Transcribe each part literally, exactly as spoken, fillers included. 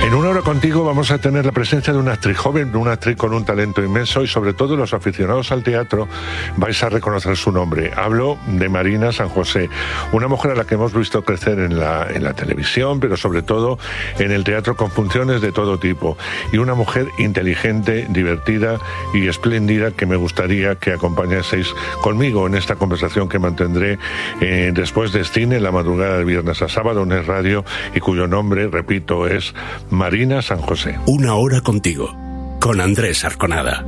En Una Hora Contigo vamos a tener la presencia de una actriz joven, una actriz con un talento inmenso y sobre todo los aficionados al teatro vais a reconocer su nombre. Hablo de Marina San José, una mujer a la que hemos visto crecer en la, en la televisión, pero sobre todo en el teatro con funciones de todo tipo. Y una mujer inteligente, divertida y espléndida que me gustaría que acompañaseis conmigo en esta conversación que mantendré eh, después de cine en la madrugada de viernes a sábado en Es Radio y cuyo nombre, repito, es Marina San José. Una Hora Contigo, con Andrés Arconada.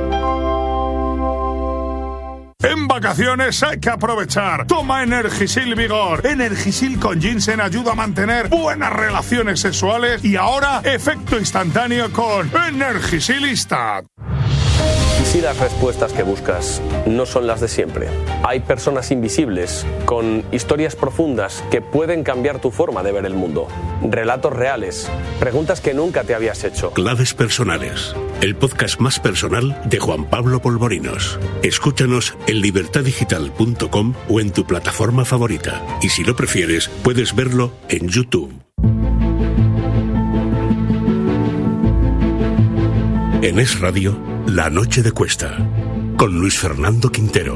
En vacaciones hay que aprovechar. Toma Energisil Vigor. Energisil con ginseng ayuda a mantener buenas relaciones sexuales y ahora efecto instantáneo con Energisilista. ¿Y si las respuestas que buscas no son las de siempre? Hay personas invisibles con historias profundas que pueden cambiar tu forma de ver el mundo. Relatos reales, preguntas que nunca te habías hecho. Claves personales, el podcast más personal de Juan Pablo Polvorinos. Escúchanos en libertad digital punto com o en tu plataforma favorita. Y si lo prefieres, puedes verlo en YouTube. En Es Radio, La Noche de Cuesta, con Luis Fernando Quintero.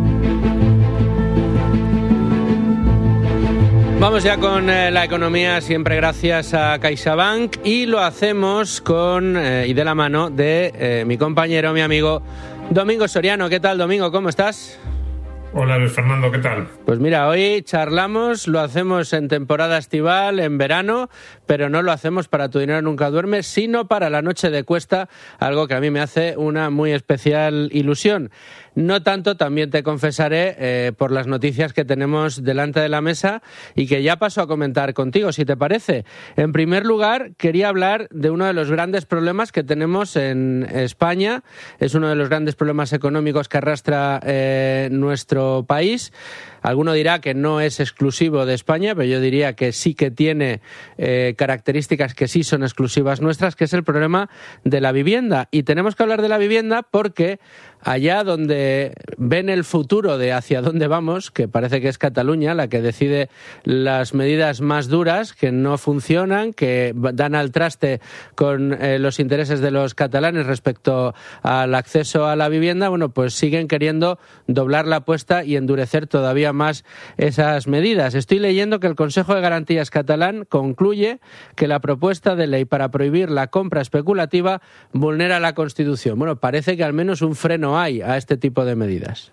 Vamos ya con eh, la economía, siempre gracias a CaixaBank, y lo hacemos con eh, y de la mano de eh, mi compañero, mi amigo Domingo Soriano. ¿Qué tal, Domingo? ¿Cómo estás? Hola, Luis Fernando, ¿qué tal? Pues mira, hoy charlamos, lo hacemos en temporada estival, en verano, pero no lo hacemos para Tu Dinero Nunca Duerme, sino para la Noche de Cuesta, algo que a mí me hace una muy especial ilusión. No tanto, también te confesaré, eh, por las noticias que tenemos delante de la mesa y que ya paso a comentar contigo, si te parece. En primer lugar, quería hablar de uno de los grandes problemas que tenemos en España. Es uno de los grandes problemas económicos que arrastra eh, nuestro país. Alguno dirá que no es exclusivo de España, pero yo diría que sí que tiene eh, características que sí son exclusivas nuestras, que es el problema de la vivienda. Y tenemos que hablar de la vivienda porque allá donde ven el futuro de hacia dónde vamos, que parece que es Cataluña la que decide las medidas más duras, que no funcionan, que dan al traste con eh, los intereses de los catalanes respecto al acceso a la vivienda, bueno, pues siguen queriendo doblar la apuesta y endurecer todavía más esas medidas. Estoy leyendo que el Consejo de Garantías catalán concluye que la propuesta de ley para prohibir la compra especulativa vulnera la Constitución. Bueno, parece que al menos un freno hay a este tipo de medidas.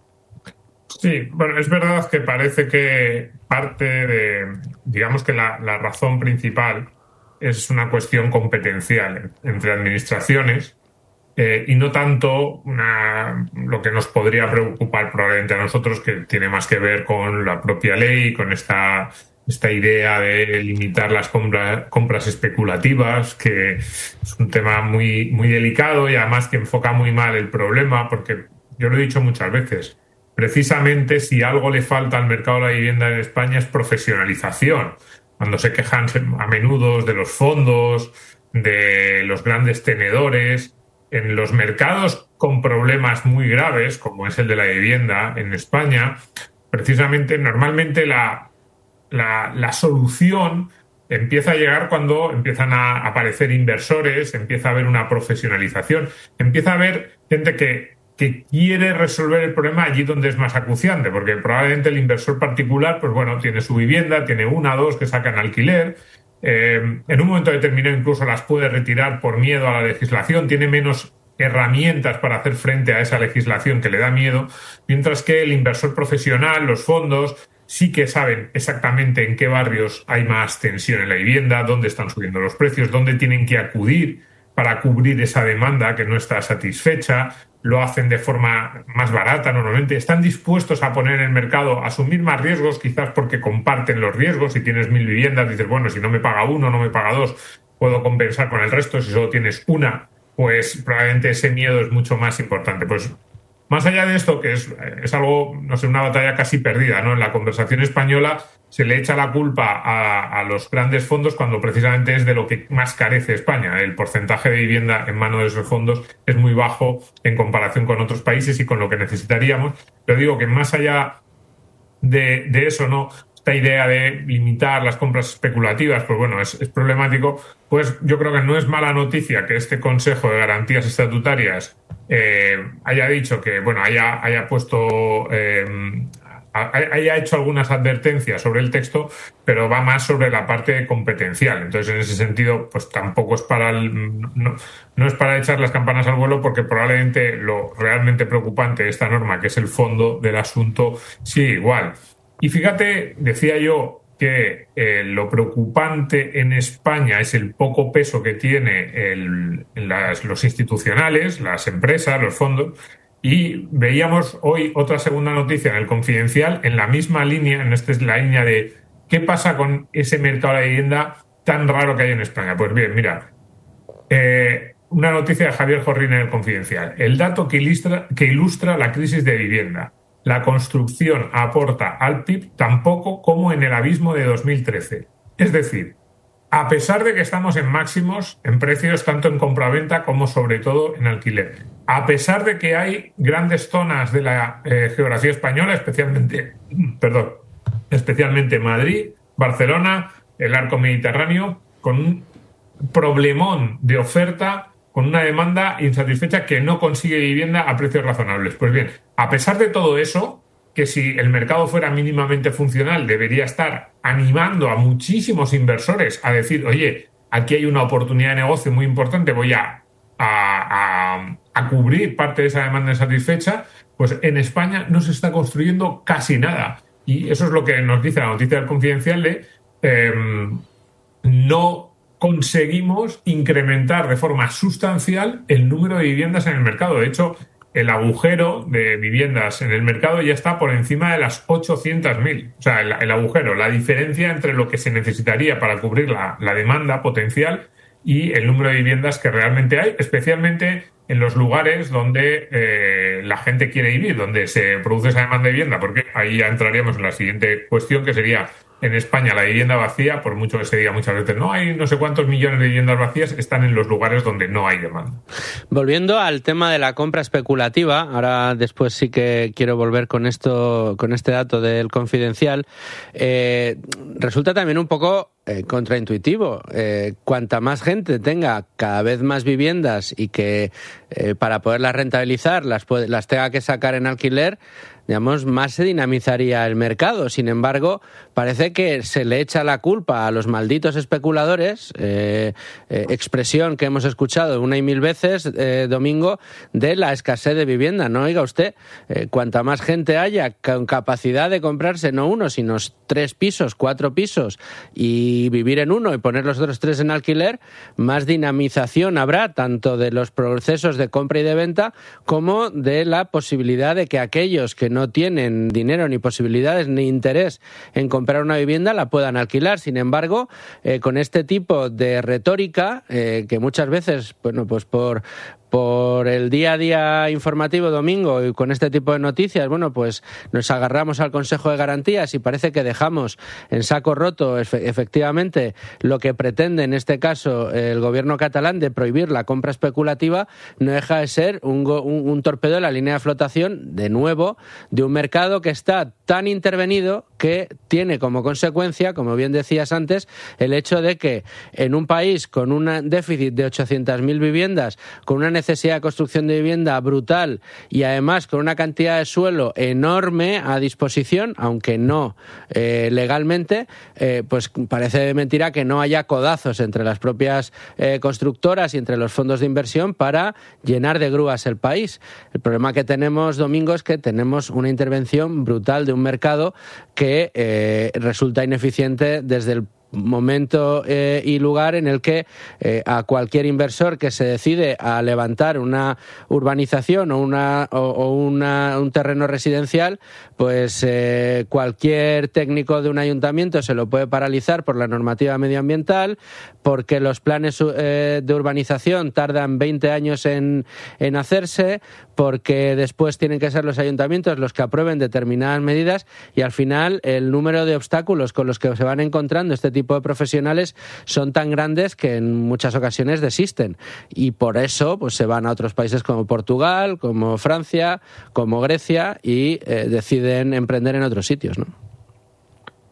Sí, bueno, es verdad que parece que parte de, digamos que la, la razón principal es una cuestión competencial entre administraciones. Eh, y no tanto una, lo que nos podría preocupar probablemente a nosotros, que tiene más que ver con la propia ley, con esta, esta idea de limitar las compra, compras especulativas, que es un tema muy, muy delicado y además que enfoca muy mal el problema, porque yo lo he dicho muchas veces, precisamente si algo le falta al mercado de la vivienda en España es profesionalización. Cuando se quejan a menudo de los fondos, de los grandes tenedores. En los mercados con problemas muy graves, como es el de la vivienda en España, precisamente, normalmente la, la, la solución empieza a llegar cuando empiezan a aparecer inversores, empieza a haber una profesionalización, empieza a haber gente que, que quiere resolver el problema allí donde es más acuciante, porque probablemente el inversor particular, pues bueno, tiene su vivienda, tiene una o dos que sacan alquiler. Eh, en un momento determinado incluso las puede retirar por miedo a la legislación, tiene menos herramientas para hacer frente a esa legislación que le da miedo, mientras que el inversor profesional, los fondos, sí que saben exactamente en qué barrios hay más tensión en la vivienda, dónde están subiendo los precios, dónde tienen que acudir para cubrir esa demanda que no está satisfecha. Lo hacen de forma más barata normalmente, están dispuestos a poner en el mercado, a asumir más riesgos, quizás porque comparten los riesgos. Si tienes mil viviendas, dices, bueno, si no me paga uno, no me paga dos, puedo compensar con el resto. Si solo tienes una, pues probablemente ese miedo es mucho más importante. Pues más allá de esto, que es, es algo, no sé, una batalla casi perdida, ¿no? En la conversación española se le echa la culpa a, a los grandes fondos cuando precisamente es de lo que más carece España. El porcentaje de vivienda en manos de esos fondos es muy bajo en comparación con otros países y con lo que necesitaríamos. Pero digo que más allá de, de eso, ¿no? esta idea de limitar las compras especulativas, pues bueno, es, es problemático. Pues yo creo que no es mala noticia que este Consejo de Garantías Estatutarias eh, haya dicho que, bueno, haya, haya puesto... Eh, haya hecho algunas advertencias sobre el texto, pero va más sobre la parte competencial. Entonces, en ese sentido, pues tampoco es para el, no, no es para echar las campanas al vuelo, porque probablemente lo realmente preocupante de esta norma, que es el fondo del asunto, sigue igual. Y fíjate, decía yo que eh, lo preocupante en España es el poco peso que tiene el, las, los institucionales, las empresas, los fondos. Y veíamos hoy otra segunda noticia en el Confidencial, en la misma línea, en esta es la línea de qué pasa con ese mercado de la vivienda tan raro que hay en España. Pues bien, mira, eh, una noticia de Javier Jorrín en el Confidencial. El dato que ilustra, que ilustra la crisis de vivienda. La construcción aporta al P I B tan poco como en el abismo de dos mil trece. Es decir, a pesar de que estamos en máximos en precios tanto en compraventa como sobre todo en alquiler, a pesar de que hay grandes zonas de la eh, geografía española, especialmente, perdón, especialmente Madrid, Barcelona, el arco mediterráneo, con un problemón de oferta, con una demanda insatisfecha que no consigue vivienda a precios razonables. Pues bien, a pesar de todo eso, que si el mercado fuera mínimamente funcional debería estar animando a muchísimos inversores a decir, oye, aquí hay una oportunidad de negocio muy importante, voy a, a, a, a cubrir parte de esa demanda insatisfecha, pues en España no se está construyendo casi nada. Y eso es lo que nos dice la noticia del Confidencial de eh, no conseguimos incrementar de forma sustancial el número de viviendas en el mercado. De hecho, el agujero de viviendas en el mercado ya está por encima de las ochocientas mil. O sea, el, el agujero, la diferencia entre lo que se necesitaría para cubrir la, la demanda potencial y el número de viviendas que realmente hay, especialmente en los lugares donde eh, la gente quiere vivir, donde se produce esa demanda de vivienda, porque ahí ya entraríamos en la siguiente cuestión, que sería en España la vivienda vacía, por mucho que se diga muchas veces, no hay no sé cuántos millones de viviendas vacías, están en los lugares donde no hay demanda. Volviendo al tema de la compra especulativa, ahora después sí que quiero volver con esto, con este dato del Confidencial, eh, resulta también un poco eh, contraintuitivo. Eh, cuanta más gente tenga cada vez más viviendas y que eh, para poderlas rentabilizar las, puede, las tenga que sacar en alquiler, digamos, más se dinamizaría el mercado. Sin embargo, parece que se le echa la culpa a los malditos especuladores, eh, eh, expresión que hemos escuchado una y mil veces, eh, Domingo, de la escasez de vivienda. No, oiga usted, eh, cuanta más gente haya con capacidad de comprarse no uno, sino tres pisos, cuatro pisos, y vivir en uno y poner los otros tres en alquiler, más dinamización habrá tanto de los procesos de compra y de venta como de la posibilidad de que aquellos que no no tienen dinero ni posibilidades ni interés en comprar una vivienda la puedan alquilar. Sin embargo, eh, con este tipo de retórica eh, que muchas veces, bueno, pues por por el día a día informativo, Domingo, y con este tipo de noticias, bueno, pues nos agarramos al Consejo de Garantías y parece que dejamos en saco roto efectivamente lo que pretende en este caso el gobierno catalán de prohibir la compra especulativa. No deja de ser un, un, un torpedo en la línea de flotación, de nuevo, de un mercado que está tan intervenido que tiene como consecuencia, como bien decías antes, el hecho de que en un país con un déficit de ochocientas mil viviendas, con una necesidad de construcción de vivienda brutal y además con una cantidad de suelo enorme a disposición, aunque no eh, legalmente, eh, pues parece de mentira que no haya codazos entre las propias eh, constructoras y entre los fondos de inversión para llenar de grúas el país. El problema que tenemos, Domingo, es que tenemos una intervención brutal de un mercado que eh, resulta ineficiente desde el momento eh, y lugar en el que eh, a cualquier inversor que se decide a levantar una urbanización o una o, o una, un terreno residencial, pues eh, cualquier técnico de un ayuntamiento se lo puede paralizar por la normativa medioambiental, porque los planes eh, de urbanización tardan veinte años en, en hacerse, porque después tienen que ser los ayuntamientos los que aprueben determinadas medidas y al final el número de obstáculos con los que se van encontrando este tipo de profesionales son tan grandes que en muchas ocasiones desisten y por eso pues se van a otros países como Portugal, como Francia, como Grecia y eh, deciden emprender en otros sitios, ¿no?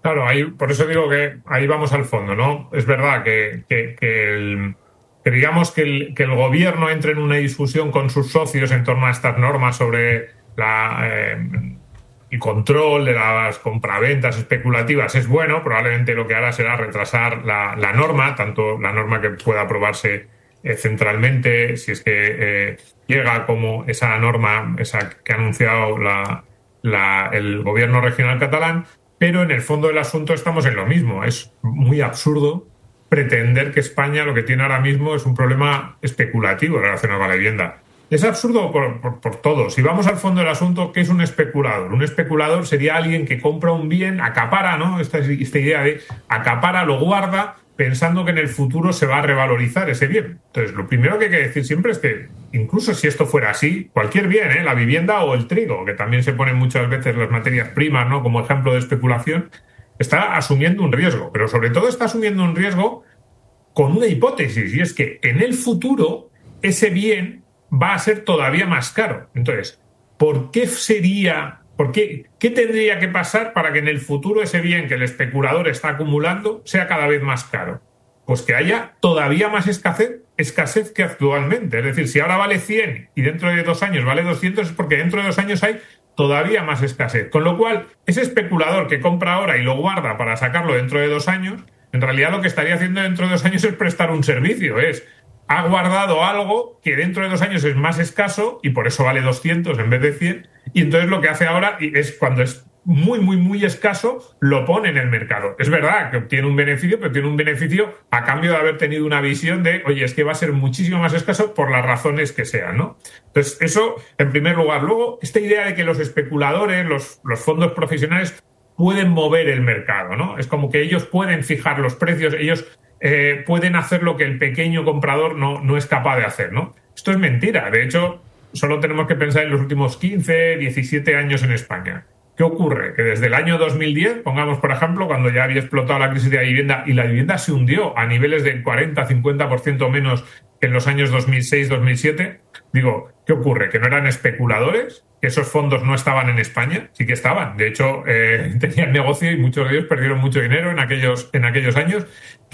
Claro, ahí, por eso digo que ahí vamos al fondo, ¿no? Es verdad que, que, que, el, que digamos que el, que el gobierno entre en una discusión con sus socios en torno a estas normas sobre la, eh, el control de las compraventas especulativas es bueno. Probablemente lo que hará será retrasar la, la norma, tanto la norma que pueda aprobarse eh, centralmente, si es que eh, llega, como esa norma esa que ha anunciado la, la, el gobierno regional catalán. Pero en el fondo del asunto estamos en lo mismo. Es muy absurdo pretender que España lo que tiene ahora mismo es un problema especulativo relacionado con la vivienda. Es absurdo por, por, por todo. Si vamos al fondo del asunto, ¿qué es un especulador? Un especulador sería alguien que compra un bien, acapara, ¿no? Esta, esta idea de acapara, lo guarda, pensando que en el futuro se va a revalorizar ese bien. Entonces, lo primero que hay que decir siempre es que, incluso si esto fuera así, cualquier bien, ¿eh? La vivienda o el trigo, que también se ponen muchas veces las materias primas, ¿no? Como ejemplo de especulación, está asumiendo un riesgo, pero sobre todo está asumiendo un riesgo con una hipótesis, y es que en el futuro ese bien va a ser todavía más caro. Entonces, ¿por qué sería, por qué, qué tendría que pasar para que en el futuro ese bien que el especulador está acumulando sea cada vez más caro? Pues que haya todavía más escasez, escasez que actualmente. Es decir, si ahora vale cien y dentro de dos años vale doscientos, es porque dentro de dos años hay todavía más escasez. Con lo cual, ese especulador que compra ahora y lo guarda para sacarlo dentro de dos años, en realidad lo que estaría haciendo dentro de dos años es prestar un servicio. Es, ha guardado algo que dentro de dos años es más escaso y por eso vale doscientos en vez de cien. Y entonces lo que hace ahora es, cuando es muy, muy, muy escaso, lo pone en el mercado. Es verdad que obtiene un beneficio, pero tiene un beneficio a cambio de haber tenido una visión de, oye, es que va a ser muchísimo más escaso por las razones que sean, ¿no? Entonces, eso en primer lugar. Luego, esta idea de que los especuladores, los, los fondos profesionales pueden mover el mercado, ¿no? Es como que ellos pueden fijar los precios, ellos eh, pueden hacer lo que el pequeño comprador no, no es capaz de hacer, ¿no? Esto es mentira. De hecho, solo tenemos que pensar en los últimos quince, diecisiete años en España. ¿Qué ocurre? Que desde el año dos mil diez, pongamos por ejemplo, cuando ya había explotado la crisis de la vivienda y la vivienda se hundió a niveles de cuarenta a cincuenta por ciento menos que en los años dos mil seis dos mil siete, digo, ¿qué ocurre? ¿Que no eran especuladores? ¿Que esos fondos no estaban en España? Sí que estaban. De hecho, eh, tenían negocio y muchos de ellos perdieron mucho dinero en aquellos, en aquellos años,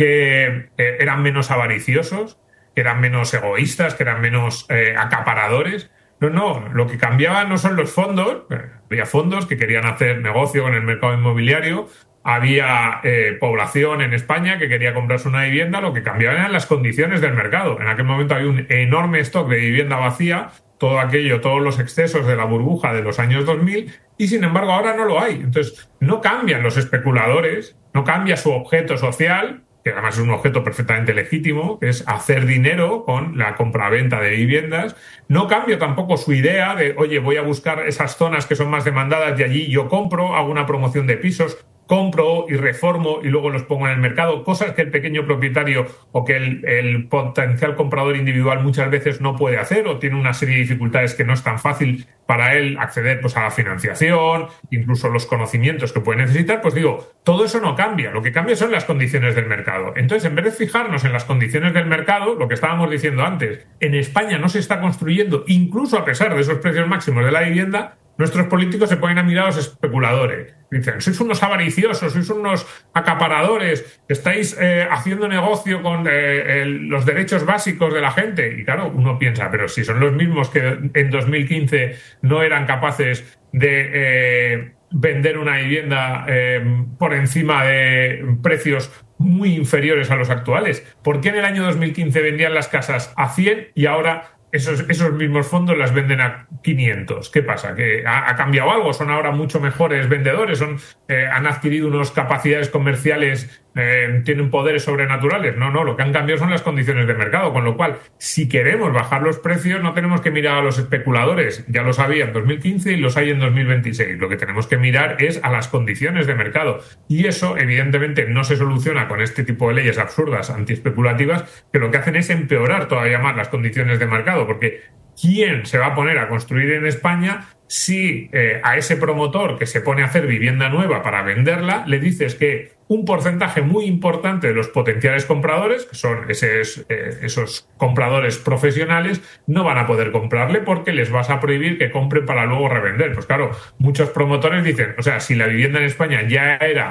que eh, eran menos avariciosos, que eran menos egoístas, que eran menos eh, acaparadores. No, no, lo que cambiaba no son los fondos. Había fondos que querían hacer negocio con el mercado inmobiliario, había eh, población en España que quería comprarse una vivienda, lo que cambiaba eran las condiciones del mercado. En aquel momento había un enorme stock de vivienda vacía, todo aquello, todos los excesos de la burbuja de los años dos mil, y sin embargo ahora no lo hay. Entonces, no cambian los especuladores, no cambia su objeto social, que además es un objeto perfectamente legítimo, que es hacer dinero con la compraventa de viviendas. No cambia tampoco su idea de, oye, voy a buscar esas zonas que son más demandadas y allí yo compro, hago una promoción de pisos, compro y reformo y luego los pongo en el mercado, cosas que el pequeño propietario o que el, el potencial comprador individual muchas veces no puede hacer o tiene una serie de dificultades que no es tan fácil para él acceder pues, a la financiación, incluso los conocimientos que puede necesitar. Pues digo, todo eso no cambia, lo que cambia son las condiciones del mercado. Entonces, en vez de fijarnos en las condiciones del mercado, lo que estábamos diciendo antes, en España no se está construyendo, incluso a pesar de esos precios máximos de la vivienda, nuestros políticos se ponen a mirar a los especuladores. Dicen, sois unos avariciosos, sois unos acaparadores, estáis eh, haciendo negocio con eh, el, los derechos básicos de la gente. Y claro, uno piensa, pero si son los mismos que en dos mil quince no eran capaces de eh, vender una vivienda eh, por encima de precios muy inferiores a los actuales. ¿Por qué en el año dos mil quince vendían las casas a cien y ahora Esos, esos mismos fondos las venden a quinientos? ¿Qué pasa? ¿Que ha, ha cambiado algo? ¿Son ahora mucho mejores vendedores? ¿Son, eh, ¿Han adquirido unas capacidades comerciales? Eh, ¿Tienen poderes sobrenaturales? No, no. Lo que han cambiado son las condiciones de mercado. Con lo cual, si queremos bajar los precios, no tenemos que mirar a los especuladores. Ya los había en dos mil quince y los hay en dos mil veintiséis. Lo que tenemos que mirar es a las condiciones de mercado. Y eso, evidentemente, no se soluciona con este tipo de leyes absurdas, antiespeculativas, que lo que hacen es empeorar todavía más las condiciones de mercado. Porque ¿quién se va a poner a construir en España si eh, a ese promotor que se pone a hacer vivienda nueva para venderla le dices que un porcentaje muy importante de los potenciales compradores, que son esos, eh, esos compradores profesionales, no van a poder comprarle porque les vas a prohibir que compren para luego revender? Pues claro, muchos promotores dicen, o sea, si la vivienda en España ya era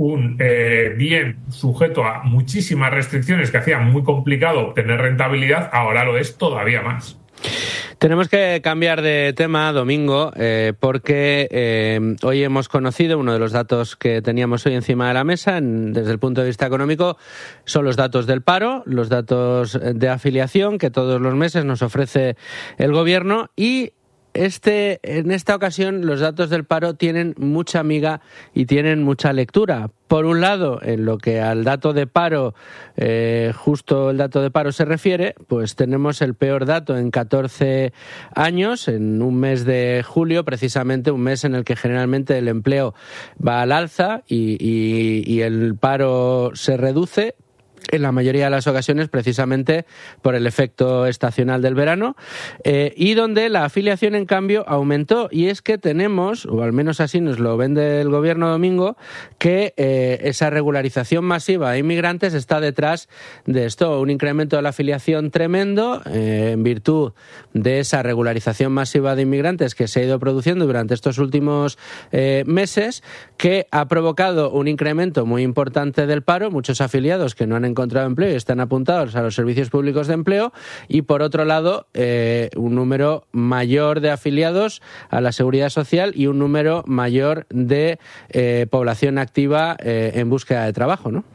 un eh, bien sujeto a muchísimas restricciones que hacían muy complicado obtener rentabilidad, ahora lo es todavía más. Tenemos que cambiar de tema, Domingo, eh, porque eh, hoy hemos conocido uno de los datos que teníamos hoy encima de la mesa en, desde el punto de vista económico, son los datos del paro, los datos de afiliación que todos los meses nos ofrece el Gobierno y Este, en esta ocasión los datos del paro tienen mucha miga y tienen mucha lectura. Por un lado, en lo que al dato de paro, eh, justo el dato de paro se refiere, pues tenemos el peor dato en catorce años, en un mes de julio, precisamente un mes en el que generalmente el empleo va al alza y, y, y el paro se reduce, en la mayoría de las ocasiones precisamente por el efecto estacional del verano, eh, y donde la afiliación en cambio aumentó. Y es que tenemos, o al menos así nos lo vende el Gobierno, Domingo, que eh, esa regularización masiva de inmigrantes está detrás de esto, un incremento de la afiliación tremendo eh, en virtud de esa regularización masiva de inmigrantes que se ha ido produciendo durante estos últimos eh, meses, que ha provocado un incremento muy importante del paro, muchos afiliados que no han encontrado empleo y están apuntados a los servicios públicos de empleo, y por otro lado eh, un número mayor de afiliados a la Seguridad Social y un número mayor de eh, población activa eh, en búsqueda de trabajo, ¿no?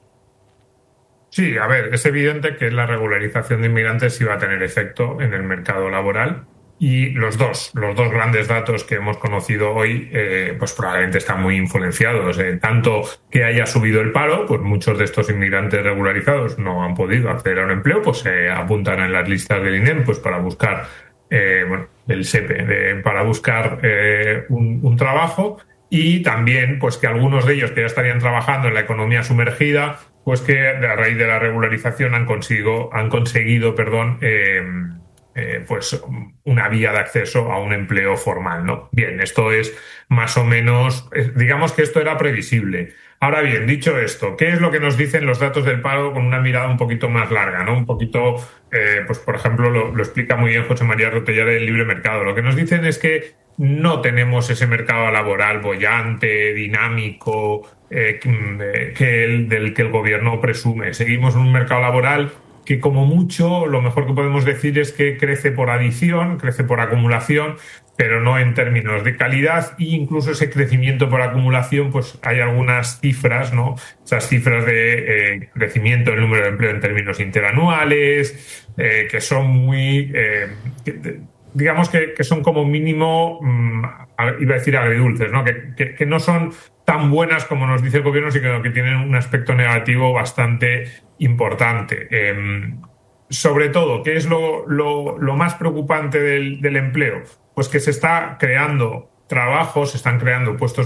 Sí, a ver, es evidente que la regularización de inmigrantes iba a tener efecto en el mercado laboral. Y los dos, los dos grandes datos que hemos conocido hoy, eh, pues probablemente están muy influenciados. Eh, tanto que haya subido el paro, pues muchos de estos inmigrantes regularizados no han podido acceder a un empleo, pues se eh, apuntan en las listas del I N E M pues para buscar, eh, bueno, el S E P E, de, para buscar eh, un, un trabajo, y también pues que algunos de ellos que ya estarían trabajando en la economía sumergida, pues que a raíz de la regularización han conseguido, han conseguido, perdón, eh, Eh, pues una vía de acceso a un empleo formal, ¿no? Bien, esto es más o menos, eh, digamos que esto era previsible. Ahora bien, dicho esto, ¿qué es lo que nos dicen los datos del paro con una mirada un poquito más larga, ¿no? Un poquito, eh, pues por ejemplo, lo, lo explica muy bien José María Rotellar del Libre Mercado. Lo que nos dicen es que no tenemos ese mercado laboral boyante, dinámico, eh, que el, del que el gobierno presume. Seguimos en un mercado laboral que como mucho lo mejor que podemos decir es que crece por adición, crece por acumulación, pero no en términos de calidad, e incluso ese crecimiento por acumulación, pues hay algunas cifras, ¿no? Esas cifras de eh, crecimiento del número de empleo en términos interanuales, eh, que son muy, eh, que, digamos que, que son como mínimo, mmm, iba a decir agridulces, ¿no? Que, que, que no son tan buenas como nos dice el gobierno, sino que tienen un aspecto negativo bastante importante. Eh, sobre todo, ¿qué es lo, lo, lo más preocupante del, del empleo? Pues que se está creando trabajo, se están creando puestos